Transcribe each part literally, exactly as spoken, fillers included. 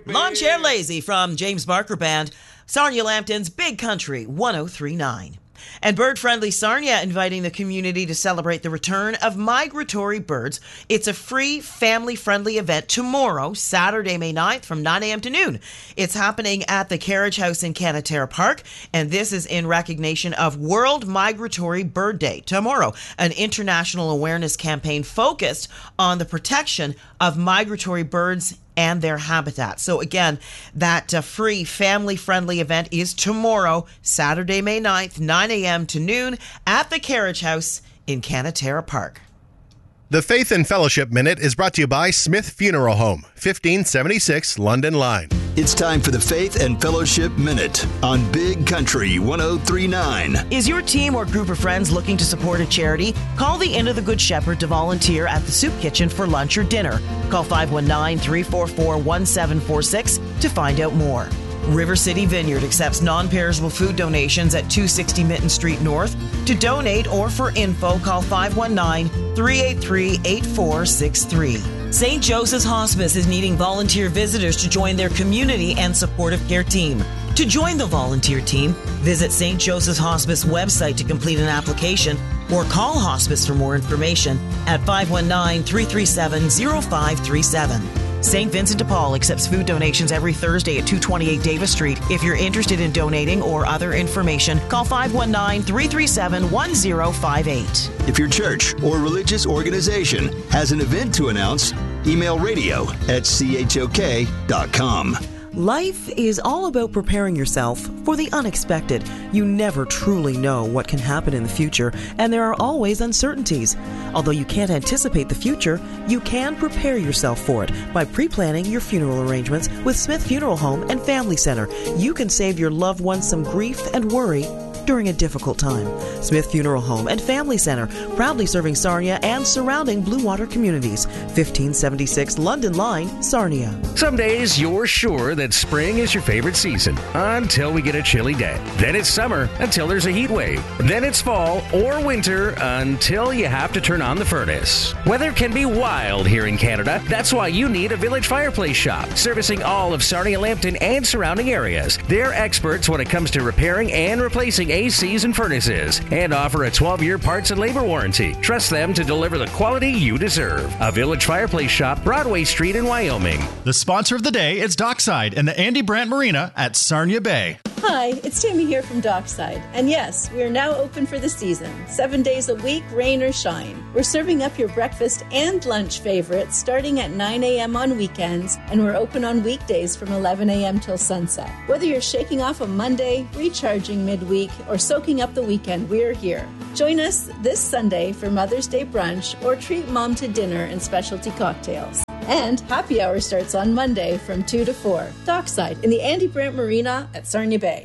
Lawn Chair Lazy from James Barker Band, Sarnia Lambton's Big Country one oh three point nine. And Bird Friendly Sarnia inviting the community to celebrate the return of migratory birds. It's a free, family-friendly event tomorrow, Saturday, May ninth, from nine a.m. to noon. It's happening at the Carriage House in Canaterra Park, and this is in recognition of World Migratory Bird Day tomorrow, an international awareness campaign focused on the protection of migratory birds and their habitat. So again, that uh, free family-friendly event is tomorrow, Saturday, May ninth, nine a.m. to noon at the Carriage House in Canaterra Park. The Faith and Fellowship Minute is brought to you by Smith Funeral Home, fifteen seventy-six London Line. It's time for the Faith and Fellowship Minute on Big Country one oh three point nine. Is your team or group of friends looking to support a charity? Call the Inn of the Good Shepherd to volunteer at the Soup Kitchen for lunch or dinner. Call five one nine, three four four, one seven four six to find out more. River City Vineyard accepts non-perishable food donations at two sixty Mitten Street North. To donate or for info, call five one nine, three eight three, eight four six three. Saint Joseph's Hospice is needing volunteer visitors to join their community and supportive care team. To join the volunteer team, visit Saint Joseph's Hospice website to complete an application or call Hospice for more information at five one nine, three three seven, zero five three seven. Saint Vincent de Paul accepts food donations every Thursday at two twenty-eight Davis Street. If you're interested in donating or other information, call five one nine, three three seven, one zero five eight. If your church or religious organization has an event to announce, email radio at c h o k dot com. Life is all about preparing yourself for the unexpected. You never truly know what can happen in the future, and there are always uncertainties. Although you can't anticipate the future, you can prepare yourself for it by pre-planning your funeral arrangements with Smith Funeral Home and Family Center. You can save your loved ones some grief and worry during a difficult time. Smith Funeral Home and Family Center, proudly serving Sarnia and surrounding Blue Water communities. fifteen seventy-six London Line, Sarnia. Some days you're sure that spring is your favorite season until we get a chilly day. Then it's summer until there's a heat wave. Then it's fall or winter until you have to turn on the furnace. Weather can be wild here in Canada. That's why you need a Village Fireplace Shop, servicing all of Sarnia, Lambton, and surrounding areas. They're experts when it comes to repairing and replacing A Cs and furnaces, and offer a twelve-year parts and labor warranty. Trust them to deliver the quality you deserve. A Village Fireplace Shop, Broadway Street in Wyoming. The sponsor of the day is Dockside and the Andy Brandt Marina at Sarnia Bay. Hi, it's Tammy here from Dockside. And yes, we are now open for the season. Seven days a week, rain or shine. We're serving up your breakfast and lunch favorites starting at nine a.m. on weekends, and we're open on weekdays from eleven a.m. till sunset. Whether you're shaking off a Monday, recharging midweek, or soaking up the weekend, we're here. Join us this Sunday for Mother's Day brunch or treat mom to dinner and specialty cocktails. And happy hour starts on Monday from two to four. Dockside in the Andy Brandt Marina at Sarnia Bay.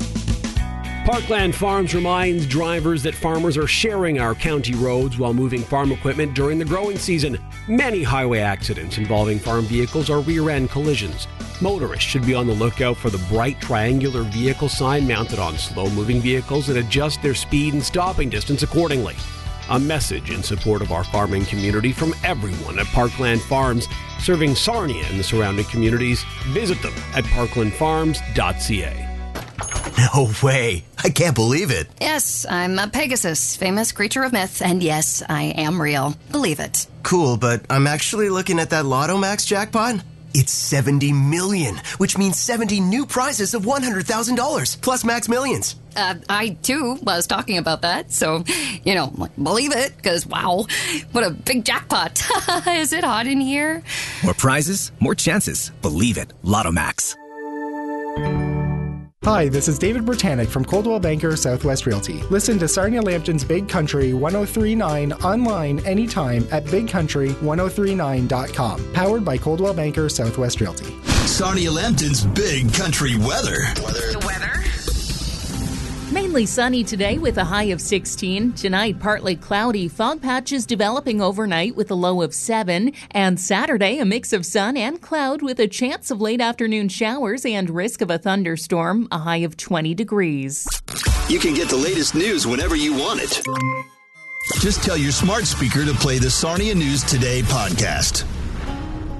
Parkland Farms reminds drivers that farmers are sharing our county roads while moving farm equipment during the growing season. Many highway accidents involving farm vehicles are rear-end collisions. Motorists should be on the lookout for the bright triangular vehicle sign mounted on slow-moving vehicles and adjust their speed and stopping distance accordingly. A message in support of our farming community from everyone at Parkland Farms, serving Sarnia and the surrounding communities. Visit them at parkland farms dot c a. No way. I can't believe it. Yes, I'm a Pegasus, famous creature of myth, and yes, I am real. Believe it. Cool, but I'm actually looking at that Lotto Max jackpot. It's seventy million, which means seventy new prizes of one hundred thousand dollars, plus Max Millions. Uh, I, too, was talking about that, so, you know, believe it, because, wow, what a big jackpot. Is it hot in here? More prizes, more chances. Believe it. Lotto Max. Hi, this is David Britannic from Coldwell Banker Southwest Realty. Listen to Sarnia Lambton's Big Country one oh three point nine online anytime at big country ten thirty-nine dot com. Powered by Coldwell Banker Southwest Realty. Sarnia Lambton's Big Country weather. Weather. The weather. Mainly sunny today with a high of sixteen. Tonight, partly cloudy. Fog patches developing overnight with a low of seven. And Saturday, a mix of sun and cloud with a chance of late afternoon showers and risk of a thunderstorm, a high of twenty degrees. You can get the latest news whenever you want it. Just tell your smart speaker to play the Sarnia News Today podcast.